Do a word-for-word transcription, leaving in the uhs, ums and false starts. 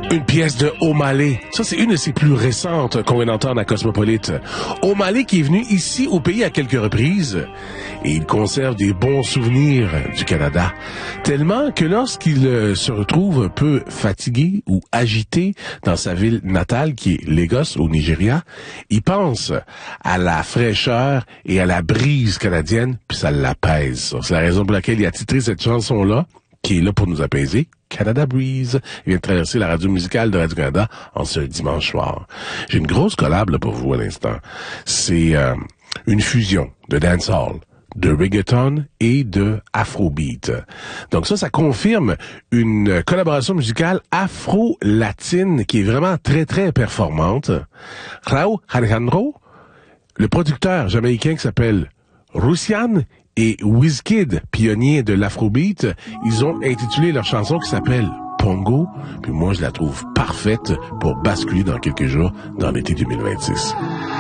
Une pièce de O'Malley. Ça, c'est une de ses plus récentes qu'on vient d'entendre à Cosmopolite. O'Malley qui est venu ici au pays à quelques reprises et il conserve des bons souvenirs du Canada. Tellement que lorsqu'il euh, se retrouve un peu fatigué ou agité dans sa ville natale qui est Lagos au Nigeria, il pense à la fraîcheur et à la brise canadienne puis ça l'apaise. C'est la raison pour laquelle il a titré cette chanson-là qui est là pour nous apaiser. Canada Breeze. Il vient de traverser la radio musicale de Radio-Canada en ce dimanche soir. J'ai une grosse collab là, pour vous à l'instant. C'est euh, une fusion de dancehall, de reggaeton et de afrobeat. Donc ça, ça confirme une collaboration musicale afro-latine qui est vraiment très, très performante. Raúl Alejandro, le producteur jamaïcain qui s'appelle Russian et Wizkid, pionnier de l'afrobeat, ils ont intitulé leur chanson qui s'appelle Pongo, puis moi je la trouve parfaite pour basculer dans quelques jours dans l'été deux mille vingt-six.